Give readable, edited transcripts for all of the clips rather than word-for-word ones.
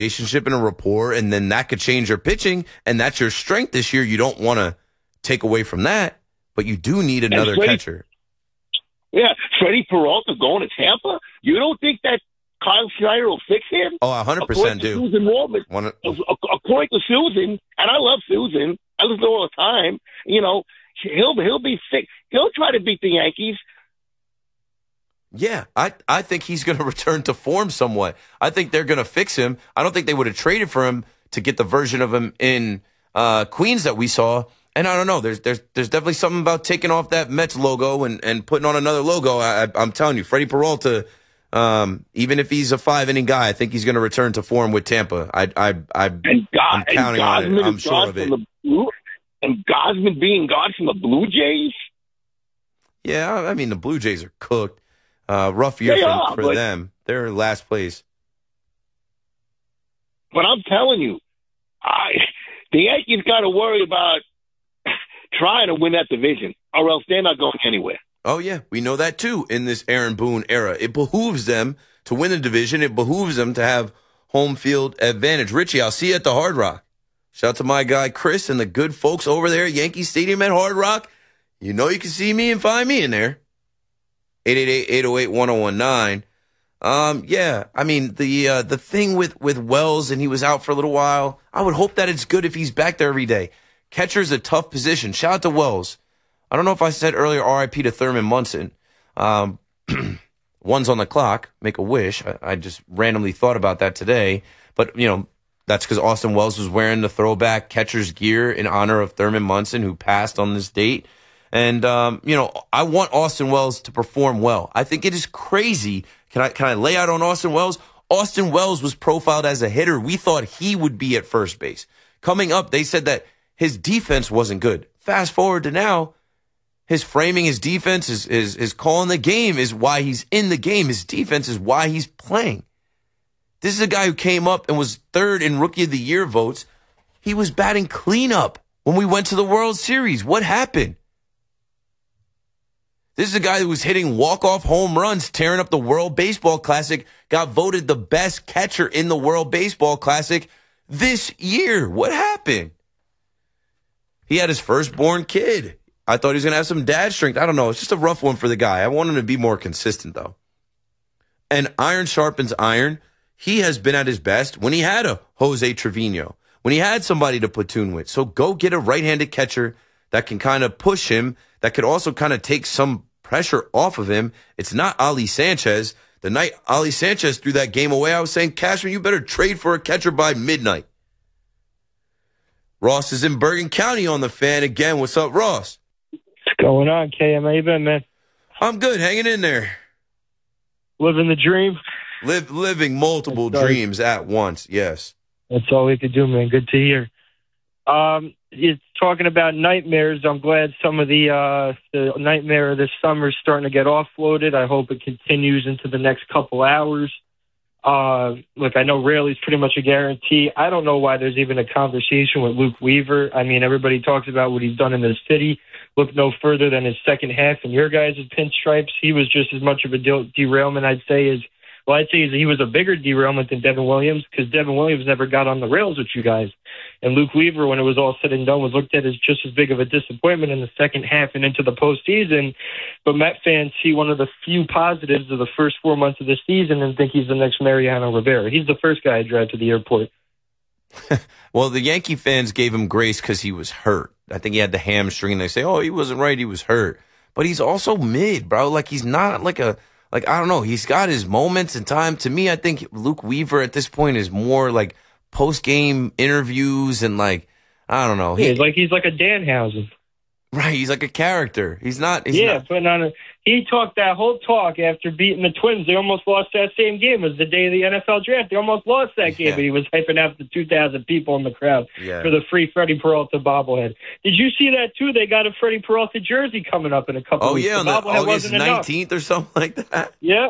relationship and a rapport, and then that could change your pitching, and that's your strength this year. You don't want to take away from that, but you do need another catcher. Yeah, Freddie Peralta going to Tampa? You don't think that Kyle Schneider will fix him? Oh, 100% do. Susan Waldman, according to Susan, and I love Susan, I listen to her all the time, he'll be fixed. He'll try to beat the Yankees. Yeah, I think he's going to return to form somewhat. I think they're going to fix him. I don't think they would have traded for him to get the version of him in Queens that we saw. And I don't know. There's definitely something about taking off that Mets logo and putting on another logo. I'm telling you, Freddie Peralta, even if he's a 5-inning guy, I think he's going to return to form with Tampa. I'm counting on it. I'm sure of it. And Gosman being gone from the Blue Jays? Yeah, I mean, the Blue Jays are cooked. Rough year for them. They're in last place. But I'm telling you, the Yankees got to worry about trying to win that division, or else they're not going anywhere. Oh, yeah. We know that, too, in this Aaron Boone era. It behooves them to win the division. It behooves them to have home field advantage. Richie, I'll see you at the Hard Rock. Shout out to my guy Chris and the good folks over there at Yankee Stadium at Hard Rock. You know you can see me and find me in there. 888-808-1019. Yeah, I mean, the thing with Wells, and he was out for a little while, I would hope that it's good if he's back there every day. Catcher's a tough position. Shout out to Wells. I don't know if I said earlier RIP to Thurman Munson. One's on the clock. Make a wish. I just randomly thought about that today. But, that's because Austin Wells was wearing the throwback catcher's gear in honor of Thurman Munson, who passed on this date. And, I want Austin Wells to perform well. I think it is crazy. Can I lay out on Austin Wells? Austin Wells was profiled as a hitter. We thought he would be at first base. Coming up, they said that his defense wasn't good. Fast forward to now, his framing, his defense, his calling the game is why he's in the game. His defense is why he's playing. This is a guy who came up and was third in Rookie of the Year votes. He was batting cleanup when we went to the World Series. What happened? This is a guy who was hitting walk-off home runs, tearing up the World Baseball Classic, got voted the best catcher in the World Baseball Classic this year. What happened? He had his firstborn kid. I thought he was going to have some dad strength. I don't know. It's just a rough one for the guy. I want him to be more consistent, though. And iron sharpens iron. He has been at his best when he had a Jose Trevino, when he had somebody to platoon with. So go get a right-handed catcher that can kind of push him, that could also kind of take some pressure off of him. It's not Ali Sanchez. The night Ali Sanchez threw that game away, I was saying, Cashman, you better trade for a catcher by midnight. Ross is in Bergen County on the Fan again. What's up, Ross? What's going on, KM? How you been, man? I'm good, hanging in there. Living the dream? Living multiple dreams at once, yes. That's all we could do, man. Good to hear. You're talking about nightmares. I'm glad some of the nightmare of this summer is starting to get offloaded. I hope it continues into the next couple hours. Look, I know Raley's pretty much a guarantee. I don't know why there's even a conversation with Luke Weaver. I mean, everybody talks about what he's done in the city. Look no further than his second half in your guys' pinstripes. He was just as much of a derailment, I'd say he was a bigger derailment than Devin Williams, because Devin Williams never got on the rails with you guys. And Luke Weaver, when it was all said and done, was looked at as just as big of a disappointment in the second half and into the postseason. But Met fans see one of the few positives of the first 4 months of the season and think he's the next Mariano Rivera. He's the first guy I drive to the airport. Well, the Yankee fans gave him grace because he was hurt. I think he had the hamstring, and they say, oh, he wasn't right, he was hurt. But he's also mid, bro. Like, he's not I don't know. He's got his moments in time. To me, I think Luke Weaver at this point is more like post-game interviews and I don't know. He's like a Danhausen. Right. He's like a character. He's not. He talked that whole talk after beating the Twins. They almost lost that same game. It was the day of the NFL draft. They almost lost that game, but he was hyping out the 2,000 people in the crowd for the free Freddie Peralta bobblehead. Did you see that, too? They got a Freddie Peralta jersey coming up in a couple weeks. Oh, yeah, on August 19th or something like that. Yeah.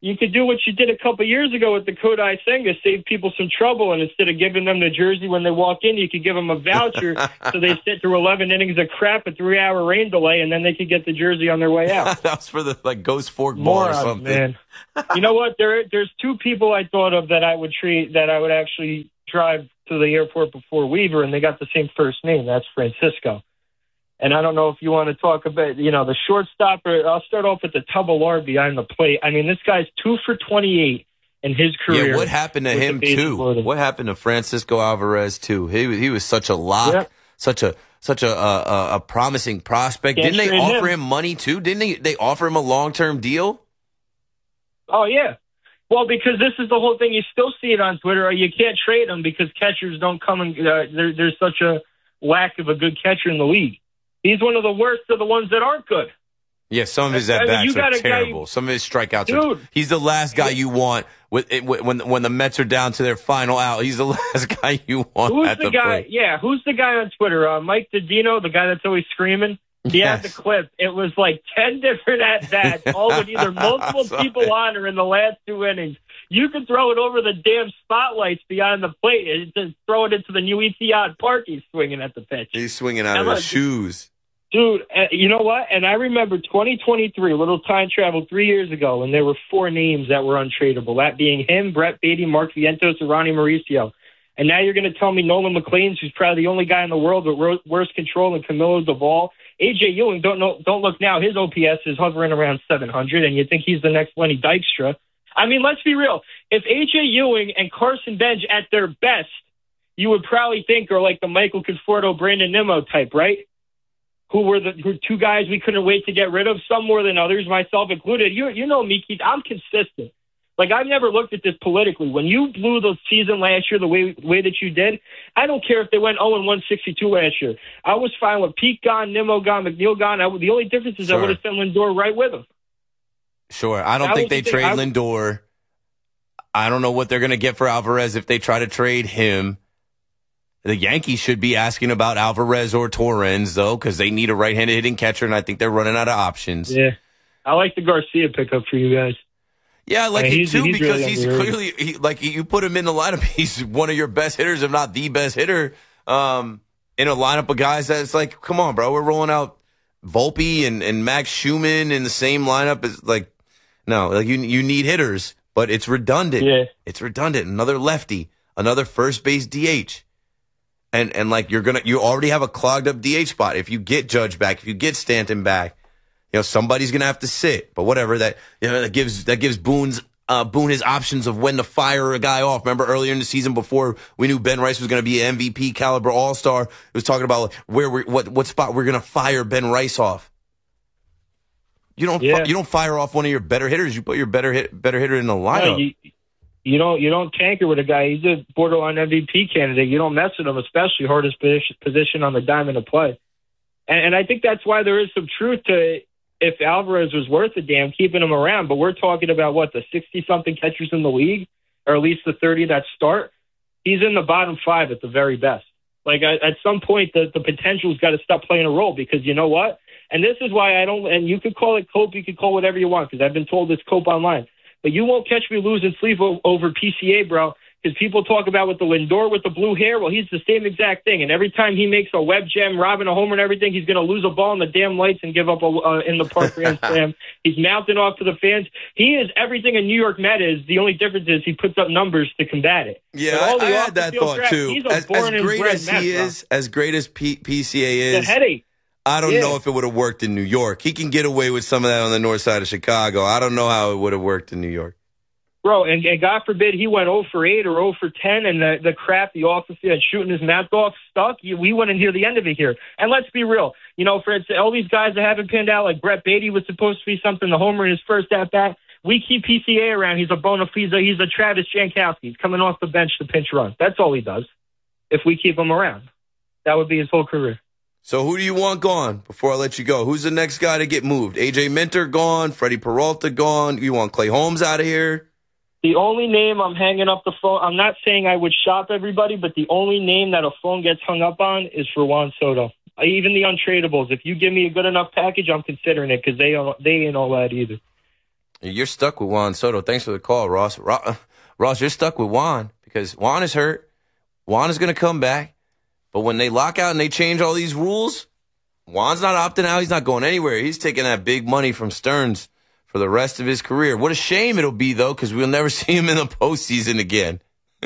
you could do what you did a couple years ago with the Kodai Senga, save people some trouble, and instead of giving them the jersey when they walk in, you could give them a voucher so they sit through 11 innings of crap, a 3-hour rain delay, and then they could get the jersey on their way out. That was for the Ghost Fork Ball or something. Man. You know what? There's two people I thought of that I would actually drive to the airport before Weaver, and they got the same first name. That's Francisco. And I don't know if you want to talk about, the shortstop, or I'll start off with the Tubelar behind the plate. I mean, this guy's 2 for 28 in his career. Yeah, what happened to him, too? What happened to Francisco Alvarez, too? He was such a lock, such a promising prospect. Didn't they offer him money, too? Didn't they offer him a long-term deal? Oh, yeah. Well, because this is the whole thing. You still see it on Twitter. You can't trade him because catchers don't come and there's such a lack of a good catcher in the league. He's one of the worst of the ones that aren't good. Yeah, some of his at-bats are terrible. Some of his strikeouts he's the last guy you want when the Mets are down to their final out. He's the last guy you want at the plate. Yeah, who's the guy on Twitter? Mike Didino, the guy that's always screaming? He had the clip. It was like 10 different at-bats, all with either multiple people on or in the last 2 innings. You could throw it over the damn spotlights behind the plate and just throw it into the new Etihad Park. He's swinging at the pitch. He's swinging out of his shoes. Dude, you know what? And I remember 2023, a little time travel 3 years ago, and there were 4 names that were untradeable, that being him, Brett Beatty, Mark Vientos, and Ronnie Mauricio. And now you're going to tell me Nolan McLean, who's probably the only guy in the world with worse control than Camilo Doval. A.J. Ewing, don't look now. His OPS is hovering around 700, and you think he's the next Lenny Dykstra. I mean, let's be real. If A.J. Ewing and Carson Bench at their best, you would probably think are like the Michael Conforto, Brandon Nimmo type, right? Who were 2 guys we couldn't wait to get rid of, some more than others, myself included. You know me, Keith, I'm consistent. Like, I've never looked at this politically. When you blew the season last year the way that you did, I don't care if they went 0-162 last year. I was fine with Pete gone, Nimmo gone, McNeil gone. The only difference is I would have sent Lindor right with him. Sure. I don't think they trade Lindor. I don't know what they're going to get for Alvarez if they try to trade him. The Yankees should be asking about Alvarez or Torrens, though, because they need a right-handed hitting catcher, and I think they're running out of options. Yeah. I like the Garcia pickup for you guys. Yeah, I like it, too, because really he's clearly, you put him in the lineup, he's one of your best hitters, if not the best hitter, in a lineup of guys that's like, come on, bro, we're rolling out Volpe and Max Schumann in the same lineup. It's like, no, like you need hitters, but it's redundant. Yeah. It's redundant. Another lefty, another first base DH. And like you already have a clogged up DH spot. If you get Judge back, if you get Stanton back, somebody's gonna have to sit. But whatever, that gives Boone his options of when to fire a guy off. Remember earlier in the season, before we knew Ben Rice was gonna be an MVP caliber All-Star, it was talking about what spot we're gonna fire Ben Rice off. You don't fire off one of your better hitters. You put your better hitter in the lineup. No, you don't tanker with a guy. He's a borderline MVP candidate. You don't mess with him, especially hardest position on the diamond to play. And I think that's why there is some truth to, if Alvarez was worth a damn, keeping him around. But we're talking about, the 60-something catchers in the league, or at least the 30 that start. He's in the bottom 5 at the very best. Like, at some point, the potential's got to stop playing a role, because you know what? And this is why I don't, and you could call it cope, you could call whatever you want, because I've been told it's cope online. But you won't catch me losing sleep over PCA, bro, because people talk about with the Lindor with the blue hair. Well, he's the same exact thing. And every time he makes a web gem, robbing a homer and everything, he's going to lose a ball in the damn lights and give up in the park grand slam. He's mounting off to the fans. He is everything a New York Met is. The only difference is he puts up numbers to combat it. Yeah, I had that thought, too. As great as he is, as great as PCA is. It's a headache. I don't know if it would have worked in New York. He can get away with some of that on the north side of Chicago. I don't know how it would have worked in New York. Bro, and God forbid he went 0 for 8 or 0 for 10, and the crap the office had shooting his mouth off stuck. We wouldn't hear the end of it here. And let's be real. For all these guys that haven't pinned out, like Brett Beatty was supposed to be something, the homer in his first at-bat, we keep PCA around. He's a bona fide. He's a Travis Jankowski. He's coming off the bench to pinch run. That's all he does. If we keep him around, that would be his whole career. So who do you want gone before I let you go? Who's the next guy to get moved? AJ Minter gone, Freddie Peralta gone. You want Clay Holmes out of here? The only name I'm hanging up the phone, I'm not saying I would shop everybody, but the only name that a phone gets hung up on is for Juan Soto. Even the untradables. If you give me a good enough package, I'm considering it, because they ain't all that either. You're stuck with Juan Soto. Thanks for the call, Ross. Ross, you're stuck with Juan because Juan is hurt. Juan is going to come back. But when they lock out and they change all these rules, Juan's not opting out. He's not going anywhere. He's taking that big money from Stearns for the rest of his career. What a shame it'll be, though, because we'll never see him in the postseason again.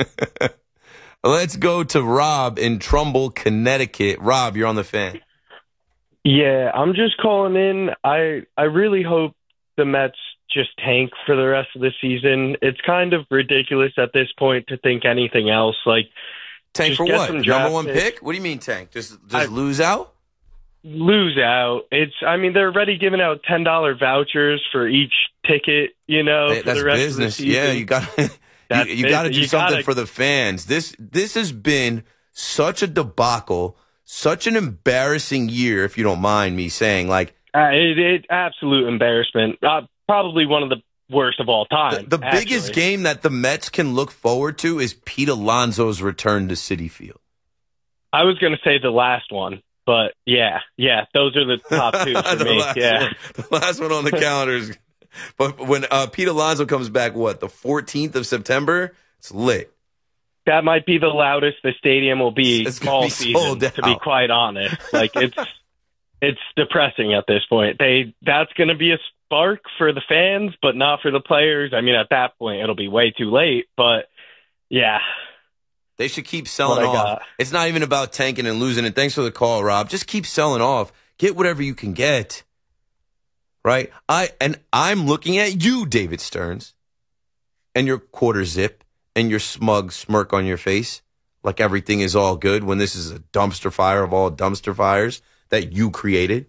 Let's go to Rob in Trumbull, Connecticut. Rob, you're on the Fan. Yeah, I'm just calling in. I really hope the Mets just tank for the rest of the season. It's kind of ridiculous at this point to think anything else. Like, tank for what? Number one pick? What do you mean tank? Just lose out? Lose out. They're already giving out $10 vouchers for each ticket, for that's the rest business. of the season. Yeah, you got you got to do something for the fans. This has been such a debacle, such an embarrassing year, if you don't mind me saying. Like, it absolute embarrassment. Probably one of the worst of all time. The biggest game that the Mets can look forward to is Pete Alonso's return to Citi Field. I was going to say the last one, but yeah, those are the top two for me. The last one on the calendar is. But when Pete Alonso comes back, the 14th of September, it's lit. That might be the loudest the stadium will be all season, to be quite honest. Like, it's depressing at this point. That's going to be a spark for the fans, but not for the players. At that point, it'll be way too late. But yeah, they should keep selling off. It's not even about tanking and losing it. Thanks for the call, Rob. Just keep selling off. Get whatever you can get. Right? I'm looking at you, David Stearns, and your quarter zip and your smug smirk on your face, like everything is all good when this is a dumpster fire of all dumpster fires that you created.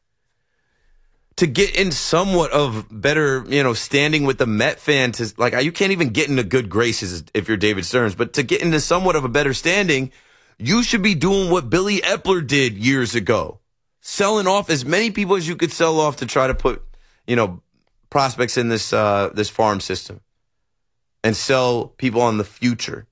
To get in somewhat of better, standing with the Met fan, you can't even get into good graces if you're David Stearns, but to get into somewhat of a better standing, you should be doing what Billy Epler did years ago. Selling off as many people as you could sell off to try to put, prospects in this farm system and sell people on the future.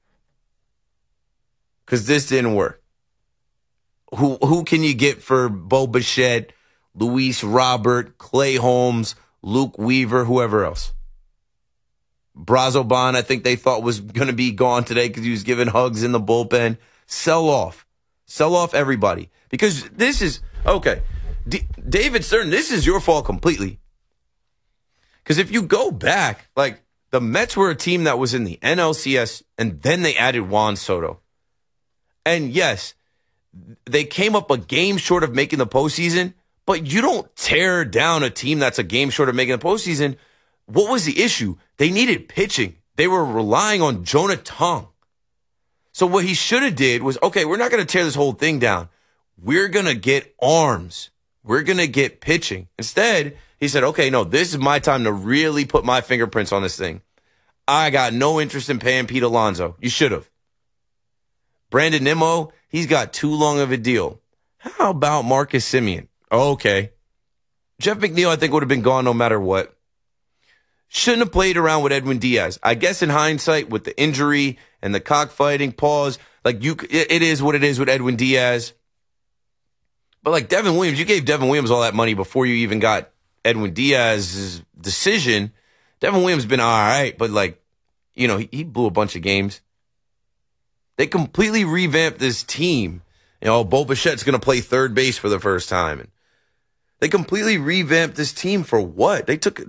Because this didn't work. Who can you get for Bo Bichette, Luis Robert, Clay Holmes, Luke Weaver, whoever else? Brazoban, I think they thought was going to be gone today because he was giving hugs in the bullpen. Sell off everybody. Because this is, okay, David Stern, this is your fault completely. Because if you go back, the Mets were a team that was in the NLCS, and then they added Juan Soto. And yes, they came up a game short of making the postseason, but you don't tear down a team that's a game short of making the postseason. What was the issue? They needed pitching. They were relying on Jonah Tong. So what he should have did was, okay, we're not going to tear this whole thing down. We're going to get arms. We're going to get pitching. Instead, he said, okay, no, this is my time to really put my fingerprints on this thing. I got no interest in paying Pete Alonso. You should have. Brandon Nimmo, he's got too long of a deal. How about Marcus Semien? Okay. Jeff McNeil, I think, would have been gone no matter what. Shouldn't have played around with Edwin Diaz. I guess in hindsight, with the injury and the cockfighting pause, it is what it is with Edwin Diaz. But Devin Williams, you gave Devin Williams all that money before you even got Edwin Diaz's decision. Devin Williams has been all right, but he blew a bunch of games. They completely revamped this team. Bo Bichette's going to play third base for the first time. And they completely revamped this team for what? They took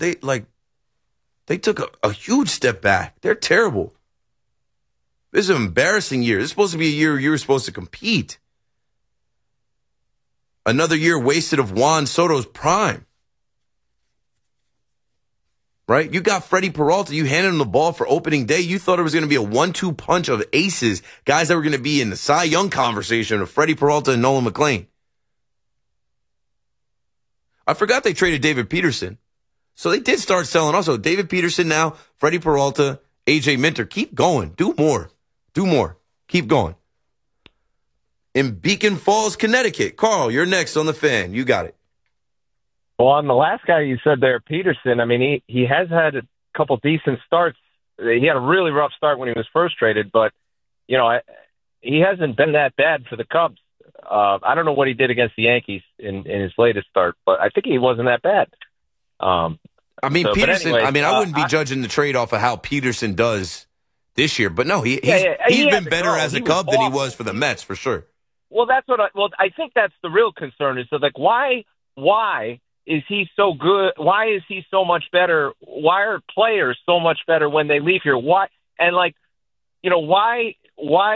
a huge step back. They're terrible. This is an embarrassing year. This is supposed to be a year you were supposed to compete. Another year wasted of Juan Soto's prime. Right? You got Freddie Peralta. You handed him the ball for opening day. You thought it was going to be a 1-2 punch of aces, guys that were going to be in the Cy Young conversation of Freddie Peralta and Nolan McLean. I forgot they traded David Peterson. So they did start selling also. David Peterson now, Freddie Peralta, AJ Minter. Keep going. Do more. Keep going. In Beacon Falls, Connecticut. Carl, you're next on the Fan. You got it. Well, on the last guy you said there, Peterson, he has had a couple decent starts. He had a really rough start when he was first traded, but, he hasn't been that bad for the Cubs. I don't know what he did against the Yankees in his latest start, but I think he wasn't that bad. I mean, So, but Peterson. anyway, I mean, I wouldn't be judging the trade off of how Peterson does this year, but no, he's been better as a Cub than he was for the Mets for sure. Well, I think that's the real concern is that, like, why is he so good? Why is he so much better? Why are players so much better when they leave here? Why? And, like, you know, why